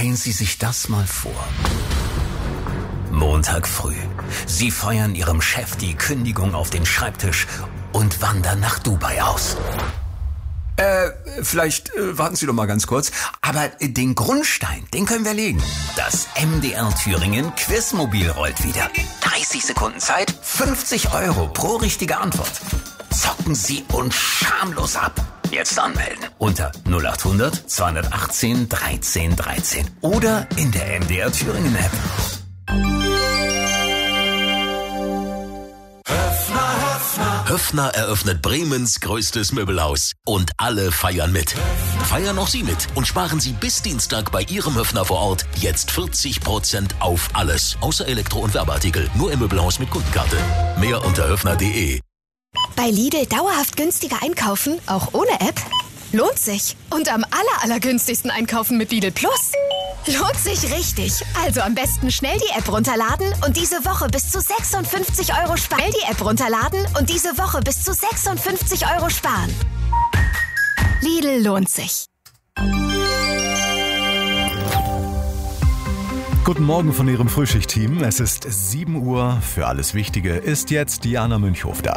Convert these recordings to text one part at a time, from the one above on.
Stellen Sie sich das mal vor. Montag früh. Sie feuern Ihrem Chef die Kündigung auf den Schreibtisch und wandern nach Dubai aus. Vielleicht warten Sie doch mal ganz kurz. Aber den Grundstein, den können wir legen. Das MDR Thüringen Quizmobil rollt wieder. 30 Sekunden Zeit, 50 € pro richtige Antwort. Zocken Sie uns schamlos ab. Jetzt anmelden unter 0800 218 13 13 oder in der MDR Thüringen App. Höffner eröffnet Bremens größtes Möbelhaus und alle feiern mit. Feiern auch Sie mit und sparen Sie bis Dienstag bei Ihrem Höffner vor Ort jetzt 40% auf alles. Außer Elektro- und Werbeartikel. Nur im Möbelhaus mit Kundenkarte. Mehr unter höffner.de. Bei Lidl dauerhaft günstiger einkaufen, auch ohne App? Lohnt sich. Und am allergünstigsten einkaufen mit Lidl Plus. Lohnt sich richtig. Also am besten schnell die App runterladen und diese Woche bis zu 56 € sparen. Die App runterladen und diese Woche bis zu 56 € sparen. Lidl lohnt sich. Guten Morgen von Ihrem Frühschicht-Team. Es ist 7 Uhr. Für alles Wichtige ist jetzt Diana Münchhof da.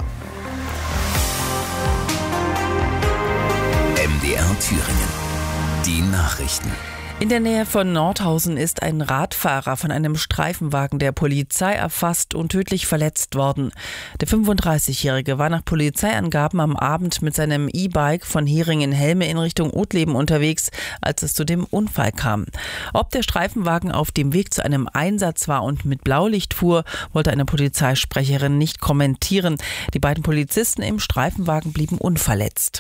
MDR Thüringen. Die Nachrichten. In der Nähe von Nordhausen ist ein Radfahrer von einem Streifenwagen der Polizei erfasst und tödlich verletzt worden. Der 35-Jährige war nach Polizeiangaben am Abend mit seinem E-Bike von Heringen-Helme in Richtung Othlleben unterwegs, als es zu dem Unfall kam. Ob der Streifenwagen auf dem Weg zu einem Einsatz war und mit Blaulicht fuhr, wollte eine Polizeisprecherin nicht kommentieren. Die beiden Polizisten im Streifenwagen blieben unverletzt.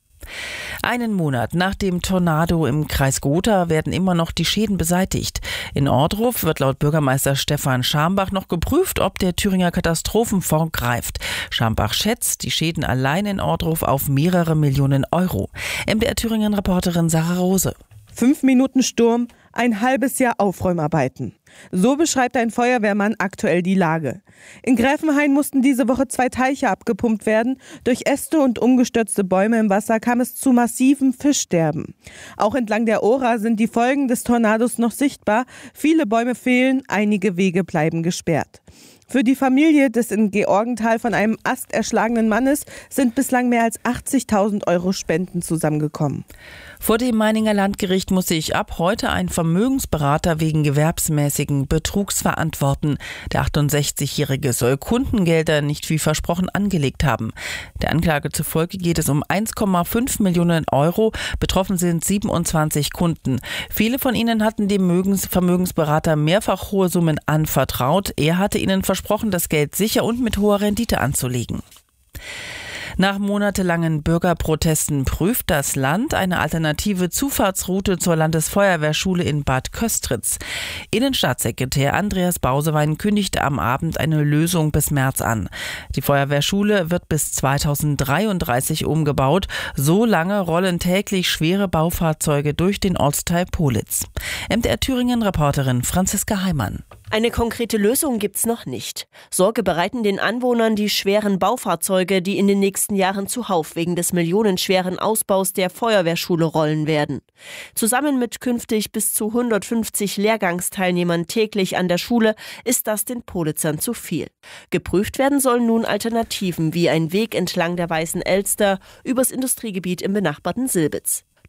Einen Monat nach dem Tornado im Kreis Gotha werden immer noch die Schäden beseitigt. In Ohrdruf wird laut Bürgermeister Stefan Schambach noch geprüft, ob der Thüringer Katastrophenfonds greift. Schambach schätzt die Schäden allein in Ohrdruf auf mehrere Millionen €. MDR Thüringen-Reporterin Sarah Rose. 5 Minuten Sturm, ein halbes Jahr Aufräumarbeiten. So beschreibt ein Feuerwehrmann aktuell die Lage. In Gräfenhain mussten diese Woche 2 Teiche abgepumpt werden. Durch Äste und umgestürzte Bäume im Wasser kam es zu massivem Fischsterben. Auch entlang der Ohra sind die Folgen des Tornados noch sichtbar. Viele Bäume fehlen, einige Wege bleiben gesperrt. Für die Familie des in Georgenthal von einem Ast erschlagenen Mannes sind bislang mehr als 80.000 € Spenden zusammengekommen. Vor dem Meininger Landgericht muss sich ab heute ein Vermögensberater wegen gewerbsmäßigen Betrugs verantworten. Der 68-Jährige soll Kundengelder nicht wie versprochen angelegt haben. Der Anklage zufolge geht es um 1,5 Millionen €. Betroffen sind 27 Kunden. Viele von ihnen hatten dem Vermögensberater mehrfach hohe Summen anvertraut. Er hatte ihnen versprochen, das Geld sicher und mit hoher Rendite anzulegen. Nach monatelangen Bürgerprotesten prüft das Land eine alternative Zufahrtsroute zur Landesfeuerwehrschule in Bad Köstritz. Innenstaatssekretär Andreas Bausewein kündigte am Abend eine Lösung bis März an. Die Feuerwehrschule wird bis 2033 umgebaut. So lange rollen täglich schwere Baufahrzeuge durch den Ortsteil Politz. MDR Thüringen-Reporterin Franziska Heimann. Eine konkrete Lösung gibt's noch nicht. Sorge bereiten den Anwohnern die schweren Baufahrzeuge, die in den nächsten Jahren zuhauf wegen des millionenschweren Ausbaus der Feuerwehrschule rollen werden. Zusammen mit künftig bis zu 150 Lehrgangsteilnehmern täglich an der Schule ist das den Politzern zu viel. Geprüft werden sollen nun Alternativen wie ein Weg entlang der Weißen Elster übers Industriegebiet im benachbarten Silbitz.